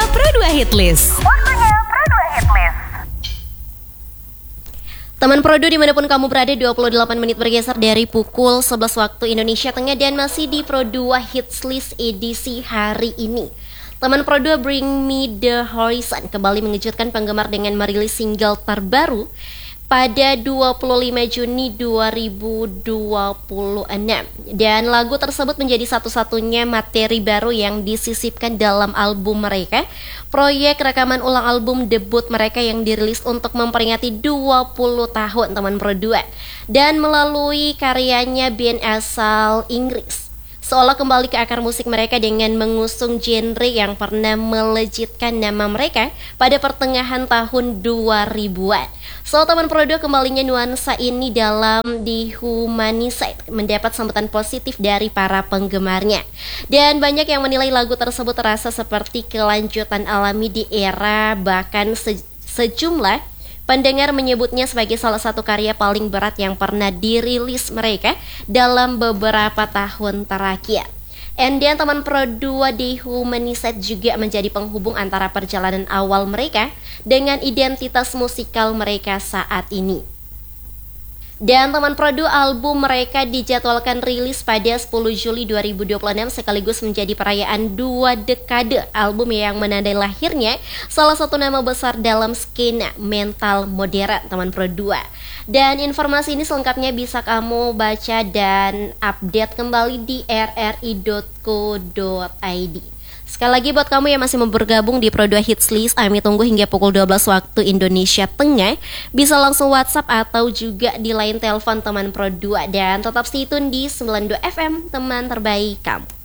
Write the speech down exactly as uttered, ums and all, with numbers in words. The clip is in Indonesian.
Pro dua Hitlist. Waktunya Pro dua Hitlist. Teman Pro dua dimanapun kamu berada, dua puluh delapan menit bergeser dari pukul sebelas waktu Indonesia Tengah dan masih di Pro dua Hits List edisi hari ini. Teman Pro dua Bring Me The Horizon kembali mengejutkan penggemar dengan merilis single terbaru pada dua puluh lima Juni dua ribu dua puluh enam. Dan lagu tersebut menjadi satu-satunya materi baru yang disisipkan dalam album mereka, proyek rekaman ulang album debut mereka yang dirilis untuk memperingati dua puluh tahun Teman Pro dua. Dan melalui karyanya band asal Inggris seolah kembali ke akar musik mereka dengan mengusung genre yang pernah melejitkan nama mereka pada pertengahan tahun dua ribuan. So, Teman Pro dua kembalinya nuansa ini dalam Dehumanized mendapat sambutan positif dari para penggemarnya. Dan banyak yang menilai lagu tersebut terasa seperti kelanjutan alami di era, bahkan se- sejumlah pendengar menyebutnya sebagai salah satu karya paling berat yang pernah dirilis mereka dalam beberapa tahun terakhir. And then Teman Pro dua Dehumanized juga menjadi penghubung antara perjalanan awal mereka dengan identitas musikal mereka saat ini. Dan Teman Pro dua album mereka dijadwalkan rilis pada sepuluh Juli dua ribu dua puluh enam sekaligus menjadi perayaan dua dekade album yang menandai lahirnya salah satu nama besar dalam skena metal modern Teman Pro dua. Dan informasi ini selengkapnya bisa kamu baca dan update kembali di r r i dot co dot i d. Sekali lagi buat kamu yang masih mau bergabung di Pro dua Hits List, kami tunggu hingga pukul dua belas waktu Indonesia Tengah. Bisa langsung WhatsApp atau juga di line telepon Teman Pro dua. Dan tetap stay tune di sembilan puluh dua F M, teman terbaik kamu.